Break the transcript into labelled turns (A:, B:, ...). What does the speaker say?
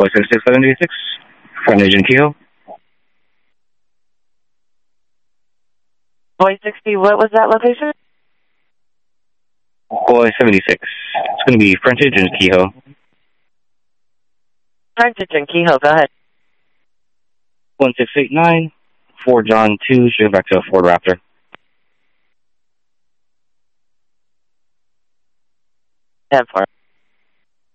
A: Boy 66786, frontage in Kehoe.
B: Boy 60, what was that location?
A: Boy 76. It's going to be frontage in Kehoe.
B: Frontage in Kehoe, go ahead.
A: 1689, Ford John 2, should go back to a Ford Raptor.
B: Yeah, for